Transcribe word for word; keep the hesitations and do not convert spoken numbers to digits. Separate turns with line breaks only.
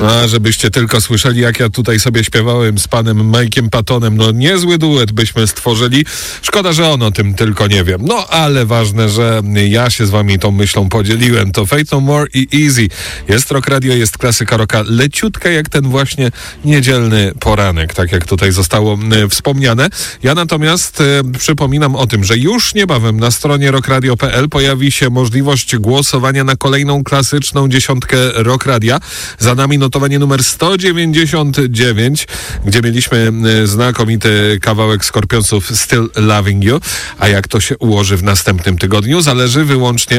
A, żebyście tylko słyszeli, jak ja tutaj sobie śpiewałem z panem Mike'iem Patonem. No niezły duet byśmy stworzyli. Szkoda, że on o tym tylko nie wie. No ale ważne, że ja się z wami tą myślą podzieliłem. To Faith No More i Easy. Jest Rock Radio, jest klasyka rocka. Leciutka jak ten właśnie niedzielny poranek, tak jak tutaj zostało y, wspomniane. Ja natomiast y, przypominam o tym, że już niebawem na stronie rock radio kropka p l pojawi się możliwość głosowania na kolejną klasyczną dziesiątkę Rock Radia. Za nami notowanie numer sto dziewięćdziesiąt dziewięć, gdzie mieliśmy y, znakomity kawałek Skorpionsów Still Loving You. A jak to się ułoży w następnym tygodniu, zależy wyłącznie